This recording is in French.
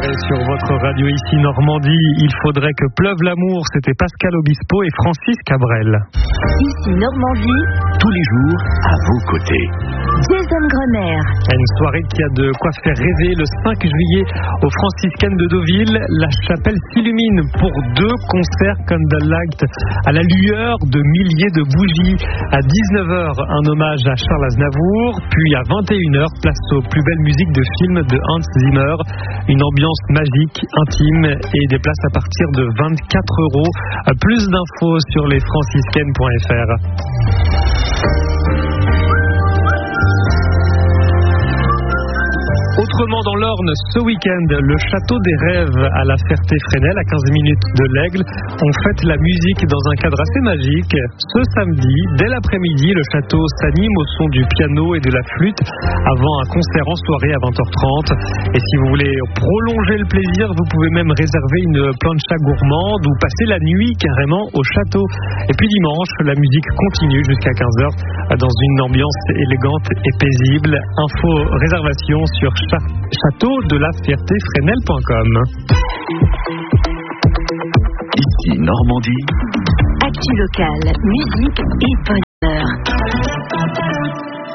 soirée sur votre radio ici Normandie. Il faudrait que pleuve l'amour. C'était Pascal Obispo et Francis Cabrel. Ici Normandie. Tous les jours à vos côtés. Jason Grenier. Une soirée qui a de quoi faire rêver. Le 5 juillet aux Franciscaines de Deauville, la chapelle s'illumine pour 2 concerts candlelight à la lueur de milliers de bougies. À 19h, un hommage à Charles Aznavour. Puis à 21h, place aux plus belles musiques de films de Hans Zimmer. Une ambiance magique, intime et des places à partir de 24 €. Plus d'infos sur lesfranciscaines.fr. Autrement dans l'Orne, ce week-end, le Château des Rêves à la Ferté-Fresnel, à 15 minutes de l'Aigle. On fête la musique dans un cadre assez magique. Ce samedi, dès l'après-midi, le château s'anime au son du piano et de la flûte avant un concert en soirée à 20h30. Et si vous voulez prolonger le plaisir, vous pouvez même réserver une plancha gourmande ou passer la nuit carrément au château. Et puis dimanche, la musique continue jusqu'à 15h dans une ambiance élégante et paisible. Info réservation sur château-de-la-Ferté-Fresnel.com. Ici Normandie. Actu locale, musique et bonheur.